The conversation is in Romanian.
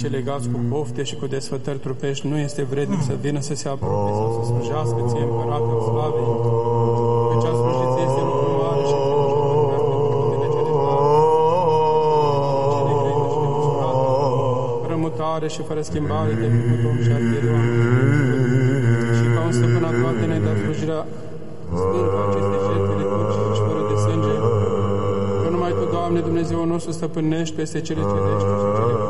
cei legați cu pofte și cu desfătări trupești nu este vrednic să vină să se apropie sau să slujească ție, Împărate al Slavei, căci a slujit ție este lucru mare și primeșător pentru putere cele tale, cele grele și nemăsurate, fără mutare și fără schimbare de făcut om și arhierul și ca un stăpân a toate ne-ai dat slujirea sfântă acestei jertfe liturgice și fără de sânge, că numai Tu, Doamne, Dumnezeu nostru, stăpânești peste cele cerești și cele